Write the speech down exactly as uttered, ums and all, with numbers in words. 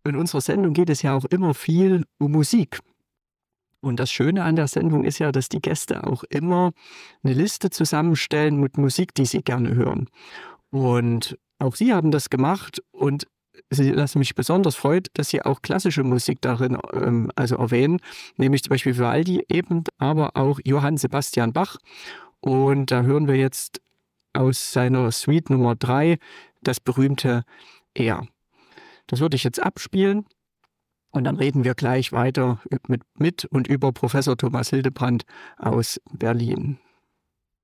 in unserer Sendung geht es ja auch immer viel um Musik. Und das Schöne an der Sendung ist ja, dass die Gäste auch immer eine Liste zusammenstellen mit Musik, die sie gerne hören. Und auch Sie haben das gemacht und Sie, was mich besonders freut, dass Sie auch klassische Musik darin ähm, also erwähnen, nämlich zum Beispiel Vivaldi eben, aber auch Johann Sebastian Bach. Und da hören wir jetzt aus seiner Suite Nummer drei das berühmte Er. Das würde ich jetzt abspielen und dann reden wir gleich weiter mit, mit und über Professor Thomas Hildebrand aus Berlin.